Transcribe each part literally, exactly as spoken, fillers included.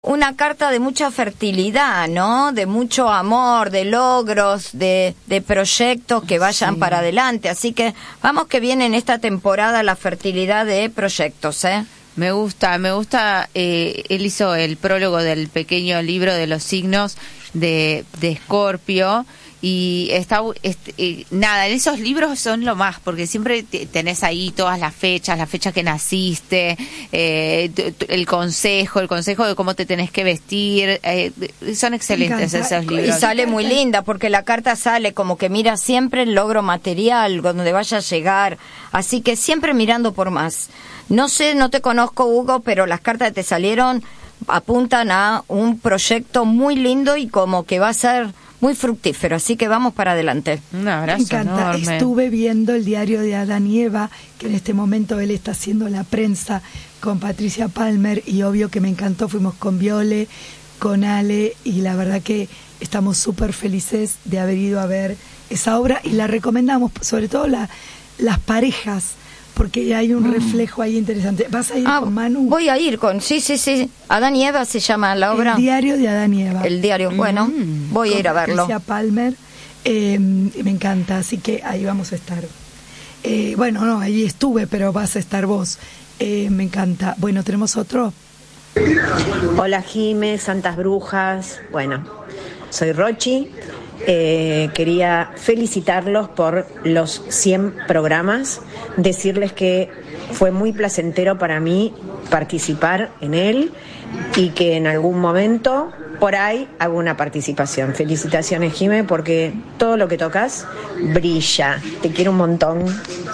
Una carta de mucha fertilidad, ¿no? De mucho amor, de logros, de, de proyectos que vayan sí. para adelante. Así que vamos que viene en esta temporada la fertilidad de proyectos, ¿eh? Me gusta, me gusta. Eh, él hizo el prólogo del pequeño libro de los signos de de Escorpio. Y está este, eh, nada, en esos libros son lo más, porque siempre te, tenés ahí todas las fechas, la fecha que naciste, eh, t, t, el consejo, el consejo de cómo te tenés que vestir, eh, son excelentes esos libros. Y sale muy linda, porque la carta sale como que mira siempre el logro material, donde vaya a llegar, así que siempre mirando por más. No sé, no te conozco, Hugo, pero las cartas que te salieron apuntan a un proyecto muy lindo y como que va a ser muy fructífero, así que vamos para adelante. Un abrazo. Me encanta. Enorme. Estuve viendo el diario de Adán y Eva, que en este momento él está haciendo la prensa con Patricia Palmer, y obvio que me encantó, fuimos con Viole, con Ale, y la verdad que estamos súper felices de haber ido a ver esa obra, y la recomendamos, sobre todo la, las parejas, porque hay un mm. reflejo ahí interesante. ¿Vas a ir ah, con Manu? Voy a ir con, sí, sí, sí. Adán y Eva se llama la obra. El diario de Adán y Eva. El diario, bueno, mm. voy con a ir a verlo. Patricia Palmer, eh, me encanta, así que ahí vamos a estar. Eh, bueno, no, ahí estuve, pero vas a estar vos. Eh, me encanta. Bueno, ¿tenemos otro? Hola, Jime, Santas Brujas. Bueno, soy Rochi. Eh, quería felicitarlos por los cien programas, decirles que fue muy placentero para mí participar en él y que en algún momento por ahí hago una participación. Felicitaciones, Jime, porque todo lo que tocas brilla. Te quiero un montón.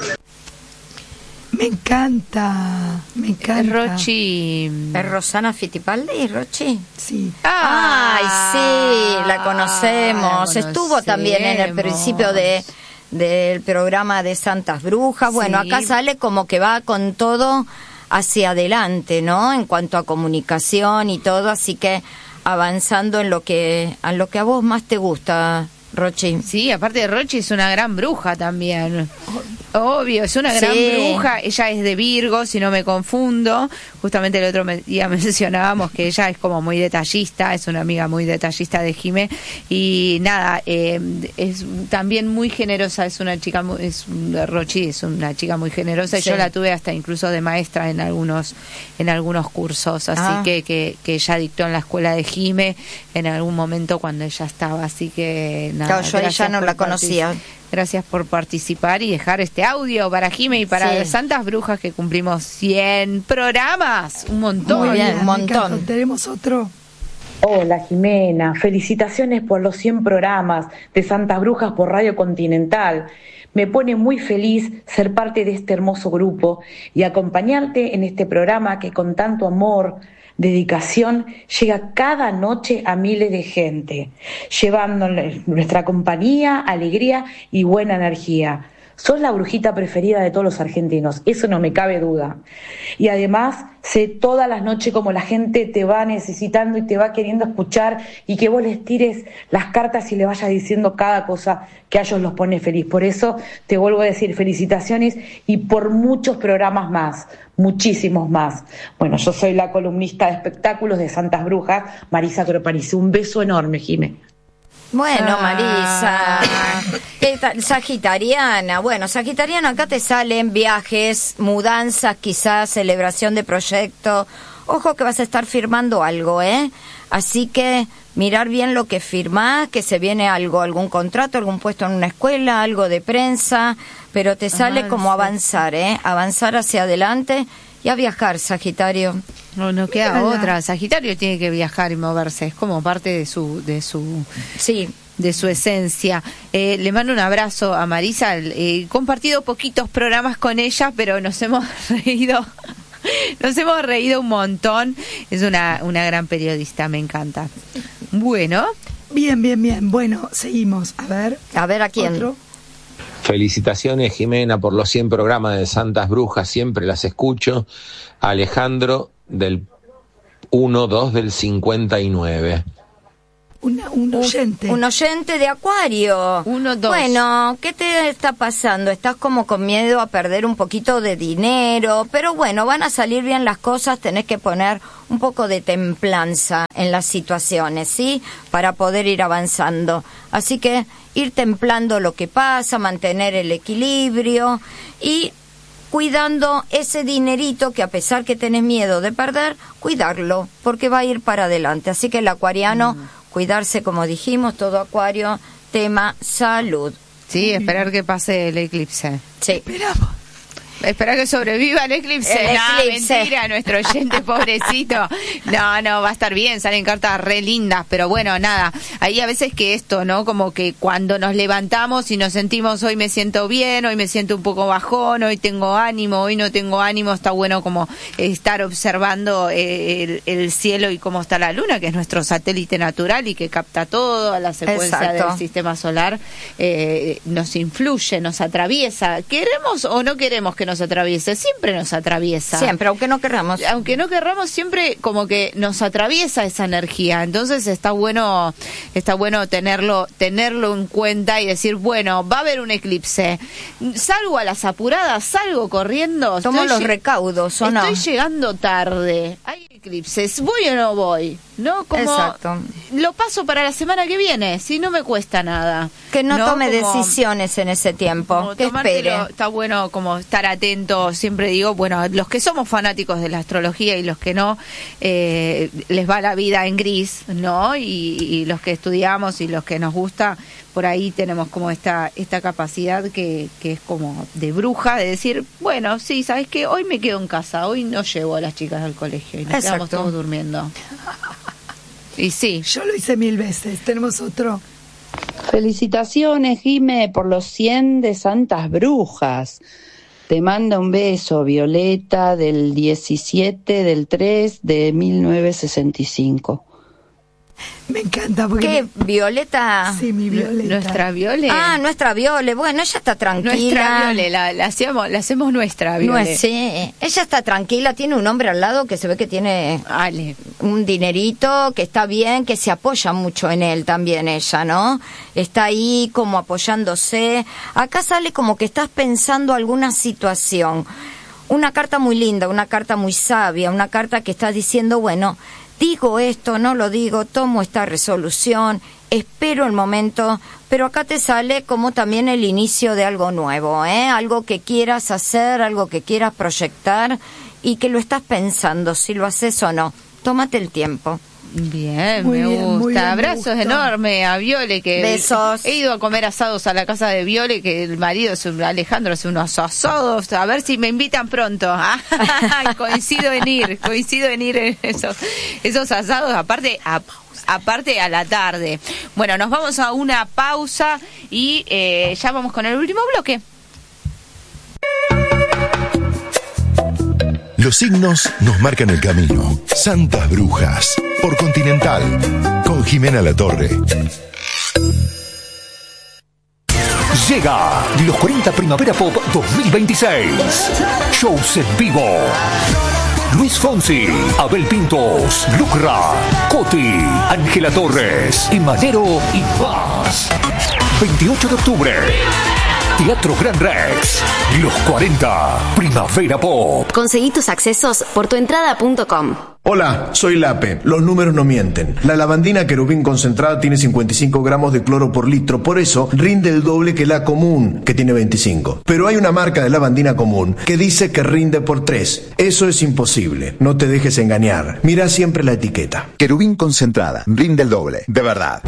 Me encanta, me encanta. Rochi. ¿Es Rosana Fittipaldi, Rochi? Sí. Ay, sí, la conocemos. la conocemos. Estuvo también en el principio de del programa de Santas Brujas. Bueno, sí. Acá sale como que va con todo hacia adelante, ¿no? En cuanto a comunicación y todo, así que avanzando en lo que a lo que a vos más te gusta, Rochi. Sí, aparte de Rochi es una gran bruja también. Obvio, es una gran sí. bruja. Ella es de Virgo, si no me confundo. Justamente el otro día mencionábamos que ella es como muy detallista, es una amiga muy detallista de Jimé. Y nada, eh, es también muy generosa, es una chica, muy, es Rochi es una chica muy generosa. Sí. Y yo la tuve hasta incluso de maestra en algunos en algunos cursos, así ah. que, que, que ella dictó en la escuela de Jimé en algún momento cuando ella estaba, así que nada. Claro, yo a ella no la conocía. Gracias por participar y dejar este audio para Jime y para sí. Santas Brujas, que cumplimos cien programas. Un montón. Muy bien, un montón. ¿Tenemos otro? Hola, Jimena. Felicitaciones por los cien programas de Santas Brujas por Radio Continental. Me pone muy feliz ser parte de este hermoso grupo y acompañarte en este programa que con tanto amor, dedicación, llega cada noche a miles de gente, llevándole nuestra compañía, alegría y buena energía. Sos la brujita preferida de todos los argentinos, eso no me cabe duda. Y además sé todas las noches como la gente te va necesitando y te va queriendo escuchar, y que vos les tires las cartas y le vayas diciendo cada cosa que a ellos los pone feliz. Por eso te vuelvo a decir felicitaciones, y por muchos programas más, muchísimos más. Bueno, yo soy la columnista de espectáculos de Santas Brujas, Marisa Croparice. Un beso enorme, Jimé. Bueno, Marisa, ¿qué tal? Sagitariana, bueno, Sagitariana, acá te salen viajes, mudanzas, quizás celebración de proyecto. Ojo que vas a estar firmando algo, ¿eh? Así que mirar bien lo que firmás, que se viene algo, algún contrato, algún puesto en una escuela, algo de prensa, pero te sale ah, como sí. avanzar, ¿eh? Avanzar hacia adelante y a viajar, Sagitario. No, no queda Hola. otra. Sagitario tiene que viajar y moverse, es como parte de su, de su, sí, de su esencia. Eh, le mando un abrazo a Marisa. He eh, compartido poquitos programas con ella, pero nos hemos reído, nos hemos reído un montón. Es una, una gran periodista, me encanta. Bueno. Bien, bien, bien. Bueno, seguimos. A ver. A ver a quién. Otro. Felicitaciones, Jimena, por los cien programas de Santas Brujas, siempre las escucho. Alejandro del uno dos del cincuenta y nueve. Una, un oyente. Un, un oyente de Acuario. Uno, dos. Bueno, ¿qué te está pasando? Estás como con miedo a perder un poquito de dinero, pero bueno, van a salir bien las cosas, tenés que poner un poco de templanza en las situaciones, ¿sí? Para poder ir avanzando. Así que ir templando lo que pasa, mantener el equilibrio y cuidando ese dinerito que a pesar que tenés miedo de perder, cuidarlo, porque va a ir para adelante. Así que el acuariano, mm. cuidarse, como dijimos, todo Acuario, tema salud. Sí, esperar que pase el eclipse. Sí. Esperamos. Espera que sobreviva el eclipse. El no, eclipse. Mentira, nuestro oyente pobrecito. No, no, va a estar bien, salen cartas re lindas, pero bueno, nada. Hay a veces que esto, ¿no? Como que cuando nos levantamos y nos sentimos, hoy me siento bien, hoy me siento un poco bajón, hoy tengo ánimo, hoy no tengo ánimo, está bueno como estar observando eh, el, el cielo y cómo está la luna, que es nuestro satélite natural y que capta toda la secuencia Exacto. del sistema solar, eh, nos influye, nos atraviesa. ¿Queremos o no queremos que nos atraviese? Siempre nos atraviesa. Siempre, aunque no querramos. Aunque no querramos, siempre como que nos atraviesa esa energía. Entonces está bueno, está bueno tenerlo, tenerlo en cuenta y decir, bueno, va a haber un eclipse. Salgo a las apuradas, salgo corriendo. Tomo estoy los lle- recaudos, ¿o no? Estoy llegando tarde. Hay eclipses. ¿Voy o no voy? ¿No? Como Exacto. lo paso para la semana que viene, si no me cuesta nada. Que no, tome Como- decisiones en ese tiempo, como que tomártelo, espere. está bueno como estar atento, siempre digo, bueno, los que somos fanáticos de la astrología y los que no, eh, les va la vida en gris, ¿no? Y, y los que estudiamos y los que nos gusta, por ahí tenemos como esta esta capacidad que, que es como de bruja, de decir, bueno, sí, ¿sabes qué? Hoy me quedo en casa, hoy no llevo a las chicas al colegio y nos Exacto. quedamos todos durmiendo. Y sí. Yo lo hice mil veces. Tenemos otro. Felicitaciones, Jime, por los cien de Santas Brujas. Te manda un beso, Violeta, del diecisiete del tres de mil novecientos sesenta y cinco. Me encanta porque... ¿Qué, Violeta? Sí, mi Violeta. Nuestra Viole. Ah, nuestra Viole. Bueno, ella está tranquila. Nuestra Viole, la, la, hacemos, la hacemos nuestra No Viole. es, sí. Ella está tranquila, tiene un hombre al lado que se ve que tiene Ale. un dinerito, que está bien, que se apoya mucho en él también ella, ¿no? Está ahí como apoyándose. Acá sale como que estás pensando alguna situación. Una carta muy linda, una carta muy sabia, una carta que está diciendo, bueno, digo esto, no lo digo, tomo esta resolución, espero el momento, pero acá te sale como también el inicio de algo nuevo, ¿eh? Algo que quieras hacer, algo que quieras proyectar y que lo estás pensando, si lo haces o no. Tómate el tiempo. Bien, Muy me bien, muy gusta. bien, me Abrazos gustó. enormes a Viole, que Besos. he ido a comer asados a la casa de Viole, que el marido es un- Alejandro hace unos asados, a ver si me invitan pronto. Ah, coincido en ir, coincido en ir en esos, esos asados, aparte a, aparte a la tarde. Bueno, nos vamos a una pausa y eh, ya vamos con el último bloque. Los signos nos marcan el camino. Santas Brujas, por Continental, con Jimena Latorre. Llega los cuarenta Primavera Pop dos mil veintiséis. Shows en vivo. Luis Fonsi, Abel Pintos, Lucra, Coti, Ángela Torres, Imanero y más. veintiocho de octubre. Teatro Gran Rex. Los cuarenta Primavera Pop. Conseguí tus accesos por tuentrada punto com. Hola, soy Lape. Los números no mienten. La lavandina querubín concentrada tiene cincuenta y cinco gramos de cloro por litro, por eso rinde el doble que la común, que tiene veinticinco. Pero hay una marca de lavandina común que dice que rinde por tres. Eso es imposible. No te dejes engañar. Mira siempre la etiqueta. Querubín concentrada, rinde el doble, de verdad.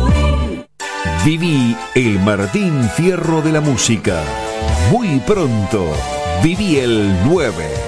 Viví el Martín Fierro de la música. Muy pronto, viví el nueve.